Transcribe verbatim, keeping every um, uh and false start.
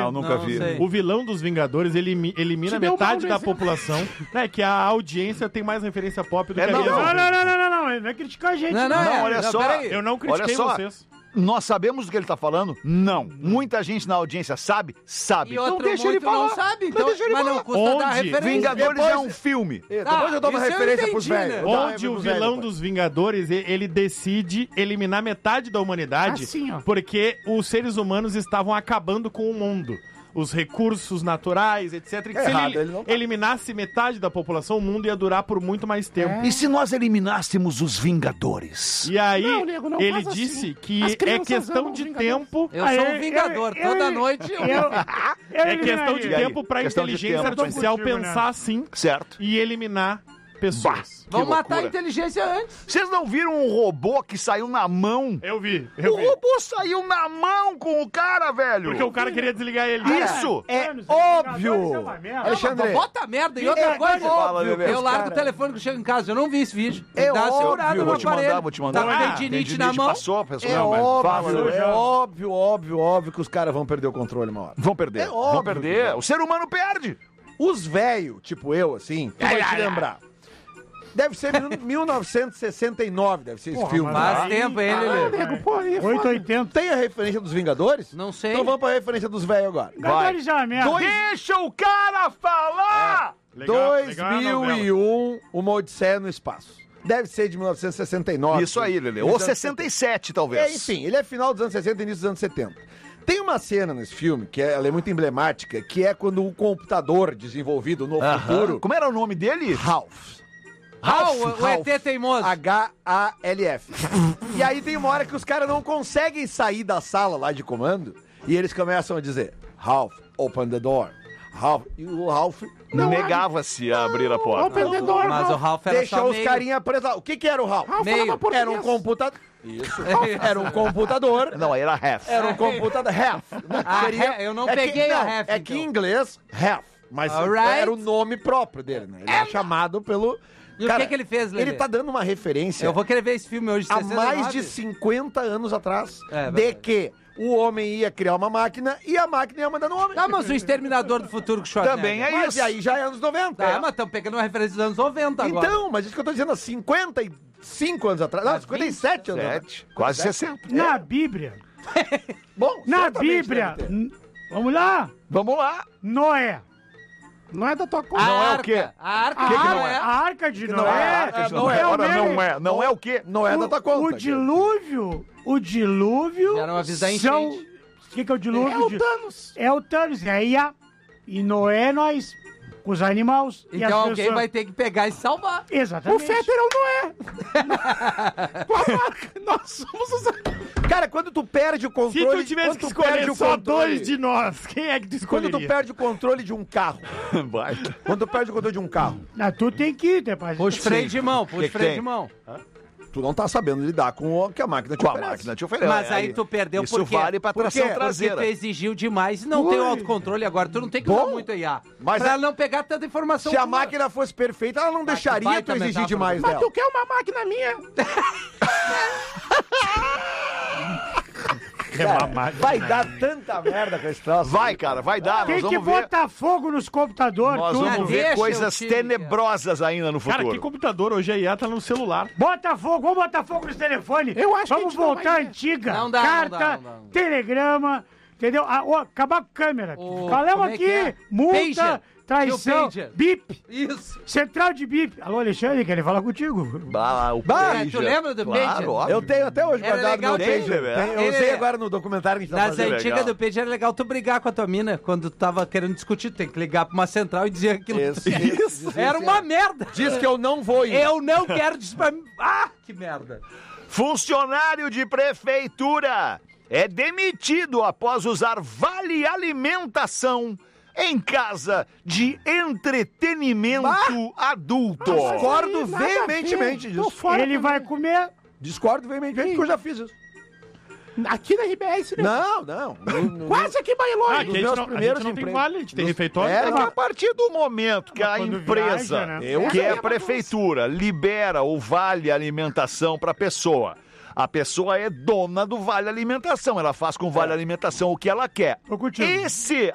Não, nunca Não vi. sei. O vilão dos Vingadores ele elimina Te deu metade mal da no exemplo. população, né? Que a audiência tem mais referência pop do É, que a não, minha. Não, não, não, não, não, não. Ele vai criticar a gente. Não, não, Não, é, olha não, só. peraí. Eu não critiquei Olha só. vocês. Nós sabemos do que ele tá falando? Não. Muita gente na audiência sabe? Sabe. E outro então deixa ele muito falar. não sabe, então, Mas deixa ele mas não falar. custa dar Onde? referência. Vingadores Depois- é um filme. Depois Ah, eu dou uma isso eu referência pros entendi, velhos. né? Eu dou uma Onde o pros velhos vilão depois. dos Vingadores, e- ele decide eliminar metade da humanidade Assim, ó. porque os seres humanos estavam acabando com o mundo. Os recursos naturais, etcétera. E que se Errado, ele, ele não tá. eliminasse metade da população, o mundo ia durar por muito mais tempo. E se nós eliminássemos os Vingadores? E aí, Não, nego, não ele faz disse assim. que As é crianças questão amam de Vingadores. tempo. Eu Ah, sou eu- um vingador, eu- toda eu- noite eu... Eu, eu É questão de E aí? tempo pra Questão de inteligência tempo. artificial Eu tô contigo, pensar né? assim Certo. e eliminar pessoas. Vamos Que matar a loucura. inteligência antes. Vocês não viram um robô que saiu na mão? Eu vi, eu O vi. robô saiu na mão com o cara, velho. Porque o cara queria desligar ele. Isso! É Anos, óbvio. Vingadores é uma merda. Alexandre, Bota a merda e outra É, coisa. fala, óbvio, Bebê. eu largo Cara. o telefone que chega em casa. Eu não vi esse vídeo. É Dá uma óbvio. segurada no Vou te mandar, aparelho. vou te mandar. Tá com Ah, tendinite na mão. Passou, pessoal. é Não, mas óbvio, fala, é né? óbvio, óbvio, óbvio que os caras vão perder o controle uma hora. Vão perder. É óbvio Vão perder. que vão. O ser humano perde. Os velhos, tipo eu, assim, tu vai te lembrar. Deve ser mil novecentos e sessenta e nove, deve ser esse Porra, filme. mas Faz aí- tempo, hein, Ah, Lelê? nego, pô, aí é foda. oito e oitenta. Tem a referência dos Vingadores? Não sei. Então vamos pra referência dos velhos agora. Vingadores é uma merda. Dois- Deixa o cara falar! Legal, legal a dois mil e um, Uma Odisseia no Espaço. Deve ser de mil novecentos e sessenta e nove. Isso aí, Lelê. Dos Ou anos sessenta e sete, talvez. É, enfim, ele é final dos anos sessenta e início dos anos setenta. Tem uma cena nesse filme, que é, ela é muito emblemática, que é quando o computador desenvolvido no Aham. futuro... Como era o nome dele? Ralph. Ah, o, o E T teimoso. H A L F. E aí tem uma hora que os caras não conseguem sair da sala lá de comando e eles começam a dizer: Ralph, open the door. Ralph. E o Ralph não Negava-se a abrir a porta. Open the door, Mas o Ralph. Ralph era deixou só os meio. carinha presos lá. O que que era o Ralph? Ralph Meio. falava português. Era um computador. Isso. Era um computador. Não, era half. Era um computador. Half. Ah, half, eu não é peguei que, a não, half, É que em então. inglês, half. Mas Alright. era o nome próprio dele, né? Ele é chamado pelo. E o que que ele fez, Lelê? Ele tá dando uma referência Eu vou querer ver esse filme hoje, há sessenta e nove. mais de cinquenta anos atrás É, de verdade. que o homem ia criar uma máquina e a máquina ia mandar no homem. Ah, mas o Exterminador do Futuro com Schwarzenegger. Também é Mas isso. e aí já é anos noventa. Tá, mas estamos pegando uma referência dos anos noventa agora. Então, mas isso que eu tô dizendo, há cinquenta e cinco anos atrás. Não, Há cinquenta e sete anos atrás. Sete, quase sessenta. Na Bíblia. Bom, Na certamente Bíblia. deve ter. n- Vamos lá. Vamos lá. Noé. Não é da tua conta. A Não é o arca, quê? A arca A, que arca, não é. a arca de não Noé. é a arca de não Noé. é o Ora, não meme. é. Não é o quê? Não é da tua conta. O dilúvio. O dilúvio. Era uma visão são... enchente. O que, que é o dilúvio? É o Thanos. É o Thanos. É aí a... E Noé, nós, com os animais. e Então as alguém pessoas. vai ter que pegar e salvar. Exatamente. O Fetter é o Noé. Nós somos os... Cara, quando tu perde o Se controle... tu tivesse quando que tu perde escolher o só controle- dois de nós, quem é que tu Quando escolheria? tu perde o controle de um carro. Vai. Quando tu perde o controle de um carro. Ah, tu tem que ir, depois. Puxa freio de mão, puxa Que que freio tem? de mão. Tu não tá sabendo lidar com o que a máquina te Com a oferece. máquina te oferece. Mas aí tu perdeu Isso por quê? vale pra Por tração quê? Porque traseira. tu exigiu demais e não Ui. tem o autocontrole agora. Tu não tem que usar Bom, muito I A. mas pra é- ela não pegar tanta informação. Se a tua. máquina fosse perfeita, ela não que deixaria baita tu exigir metáfora. demais Mas dela. tu quer uma máquina minha? Cara, vai dar tanta merda com esse troço. Vai, cara, vai dar. Tem Nós que vamos ver. botar fogo nos computadores, Nós tudo. vamos Deixa ver eu coisas te- tenebrosas ainda no Cara, que futuro. computador? Hoje a I A tá no celular. Bota fogo, vamos botar fogo nos telefones. Eu acho que a Vamos gente não voltar à vai- antiga. Não dá, não Carta, dá, não dá. telegrama, entendeu? Ah, ó, acabar com câmera. O- Falamos como é aqui, que é? multa, Pager. traição, Tio Pager. bip, Isso. central de bip. Alô, Alexandre, quer falar contigo? Bah, o Bah, pager. tu lembra do Claro, pager? óbvio. Eu tenho até hoje Era guardado legal meu ter. pager. Tem, Tem- Eu Ele- usei agora no documentário que a gente tá Nas fazendo. antigas legal. do Pager era legal tu brigar com a tua mina quando tu tava querendo discutir. Tem que ligar pra uma central e dizer aquilo. Isso, isso, isso, Era isso. uma merda. Diz que eu não vou ir. Eu não quero disso pra mim. Ah, que merda. Funcionário de prefeitura é demitido após usar vale alimentação em casa de entretenimento adulto. Discordo Nada a ver. veementemente Tô disso. fora Ele vai comer. Discordo veementemente porque eu já fiz isso. Aqui na R B S, né? Não, não. No- no- Quase aqui em Ah, Bailói. aqui a gente meus não, a primeiros gente não tem empregos. vale, a gente tem Nos- refeitório. É, É que a partir do momento que a quando empresa, viaja, né? Eu que é a Essa é prefeitura, libera o vale alimentação para a pessoa, a pessoa é dona do vale alimentação, ela faz com o vale alimentação o que ela quer. Tô contigo. E se